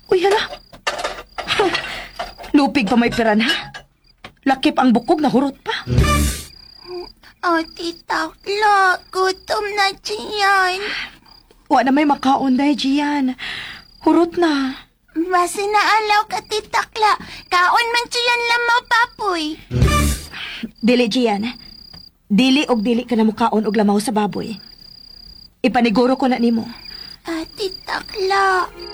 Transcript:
Uy, hala. Lupig pa may piran, ha? Lakip ang bukog na hurot pa. Ate Takla, gutom na diyan. Wa na may makaon dahi, Gian. Hurot na. Basi naalaw ka, Titakla. Kaon man diyan lamaw, papoy. Dili, Gian. Dili og dili ka na mukaon og lamaw sa baboy. Ipaniguro ko na nimo. Ate Takla,